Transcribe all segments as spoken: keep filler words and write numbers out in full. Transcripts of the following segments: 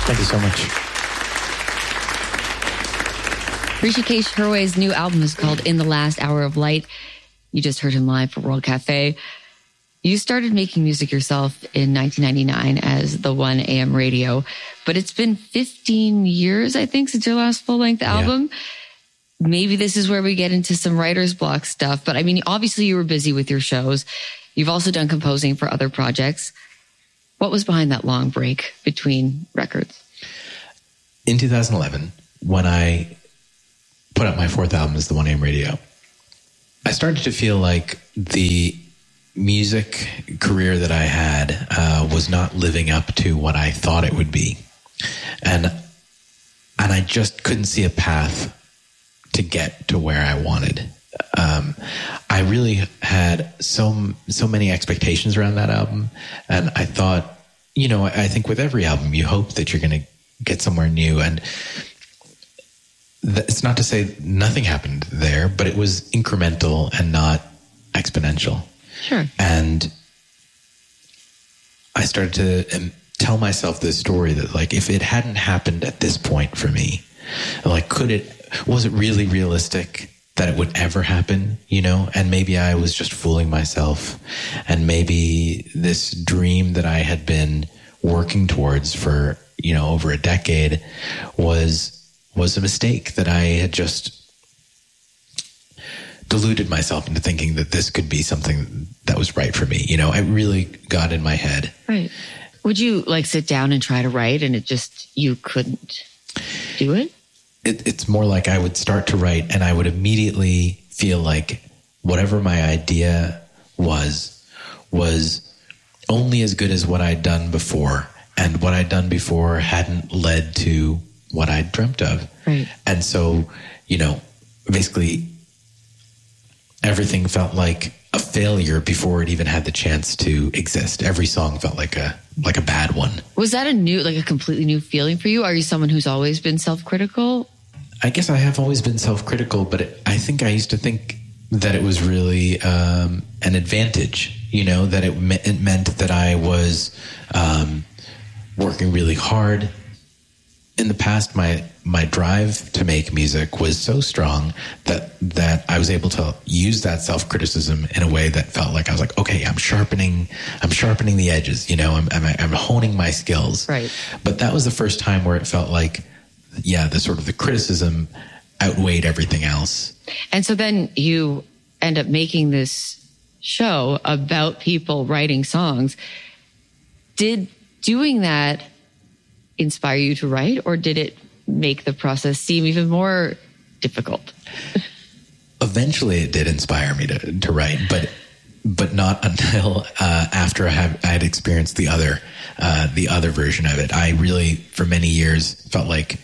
Thank you so much. Hrishikesh Hirway's new album is called In the Last Hour of Light. You just heard him live for World Cafe. You started making music yourself in nineteen ninety-nine as the One A M Radio, but it's been fifteen years, I think, since your last full-length album. Yeah. Maybe this is where we get into some writer's block stuff, but I mean, obviously you were busy with your shows. You've also done composing for other projects. What was behind that long break between records? In two thousand eleven, when I put out my fourth album as the One A M Radio, I started to feel like the music career that I had uh, was not living up to what I thought it would be. And and I just couldn't see a path to get to where I wanted. Um, I really had so so many expectations around that album, and I thought, you know, I think with every album you hope that you're going to get somewhere new, and th- it's not to say nothing happened there, but it was incremental and not exponential. Sure. And I started to um, tell myself this story that, like, if it hadn't happened at this point for me, like, could it, was it really realistic that it would ever happen, you know? And maybe I was just fooling myself. And maybe this dream that I had been working towards for, you know, over a decade was, was a mistake, that I had just deluded myself into thinking that this could be something that was right for me. You know, I really got in my head. Right. Would you like sit down and try to write and it just, you couldn't do it? It, it's more like I would start to write and I would immediately feel like whatever my idea was, was only as good as what I'd done before. And what I'd done before hadn't led to what I'd dreamt of. Right. And so, you know, basically everything felt like a failure before it even had the chance to exist. Every song felt like a like a bad one. Was that a new, like a completely new feeling for you? Are you someone who's always been self-critical? I guess I have always been self-critical, but it, I think I used to think that it was really um, an advantage, you know, that it, me- it meant that I was um, working really hard. In the past, my my drive to make music was so strong that that I was able to use that self-criticism in a way that felt like I was like, okay, I'm sharpening, I'm sharpening the edges, you know, I'm I'm, I'm honing my skills. Right. But that was the first time where it felt like, yeah, the sort of the criticism outweighed everything else. And so then you end up making this show about people writing songs. Did doing that inspire you to write, or did it make the process seem even more difficult? Eventually it did inspire me to, to write, but but not until uh, after I had, I had experienced the other uh, the other version of it. I really, for many years, felt like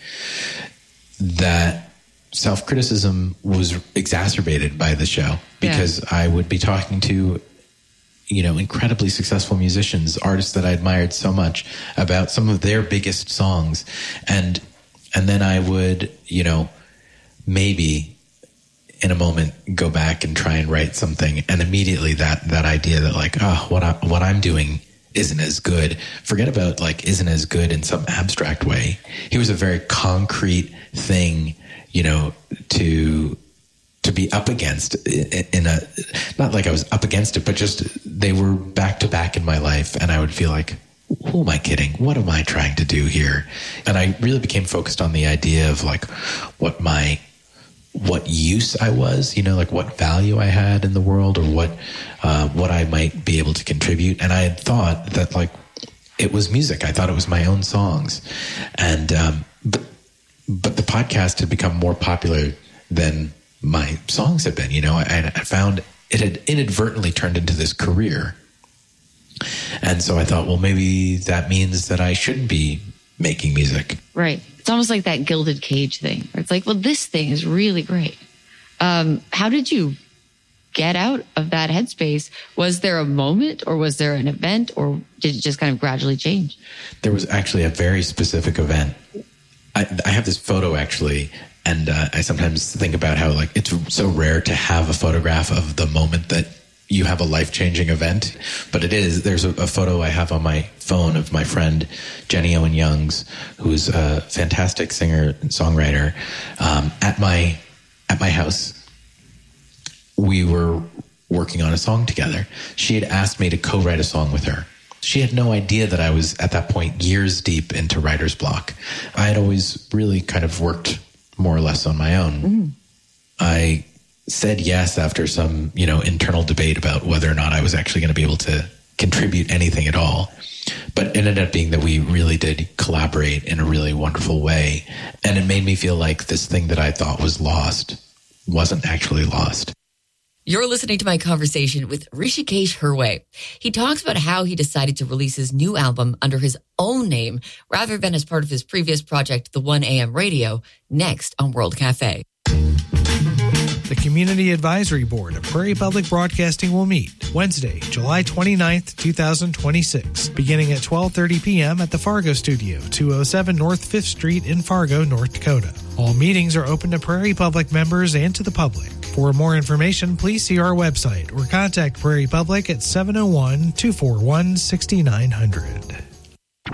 that self-criticism was exacerbated by the show, because yeah. I would be talking to, you know, incredibly successful musicians, artists that I admired so much, about some of their biggest songs. And, and then I would, you know, maybe in a moment go back and try and write something. And immediately that, that idea that like, oh, what I, what I'm doing isn't as good. Forget about like, isn't as good in some abstract way. He was a very concrete thing, you know, to, to be up against in a, not like I was up against it, but just they were back to back in my life. And I would feel like, who am I kidding? What am I trying to do here? And I really became focused on the idea of like what my, what use I was, you know, like what value I had in the world, or what, uh, what I might be able to contribute. And I had thought that like it was music. I thought it was my own songs. And, um, but, but the podcast had become more popular than my songs had been, you know. I, I found it had inadvertently turned into this career. And so I thought, well, maybe that means that I shouldn't be making music. Right. It's almost like that gilded cage thing, where it's like, well, this thing is really great. Um, how did you get out of that headspace? Was there a moment, or was there an event, or did it just kind of gradually change? There was actually a very specific event. I, I have this photo actually, and uh, I sometimes think about how like it's so rare to have a photograph of the moment that you have a life-changing event, but it is. There's a, a photo I have on my phone of my friend Jenny Owen Youngs, who's a fantastic singer and songwriter, um, at my at my house. We were working on a song together. She had asked me to co-write a song with her. She had no idea that I was, at that point, years deep into writer's block. I had always really kind of worked more or less on my own. Mm. I said yes after some, you know, internal debate about whether or not I was actually going to be able to contribute anything at all. But it ended up being that we really did collaborate in a really wonderful way. And it made me feel like this thing that I thought was lost wasn't actually lost. You're listening to my conversation with Hrishikesh Hirway. He talks about how he decided to release his new album under his own name rather than as part of his previous project, The one A M Radio, next on World Cafe. The Community Advisory Board of Prairie Public Broadcasting will meet Wednesday, July twenty-ninth, twenty twenty-six, beginning at twelve thirty p.m. at the Fargo Studio, two oh seven North fifth Street in Fargo, North Dakota. All meetings are open to Prairie Public members and to the public. For more information, please see our website or contact Prairie Public at seven oh one, two four one, six nine zero zero.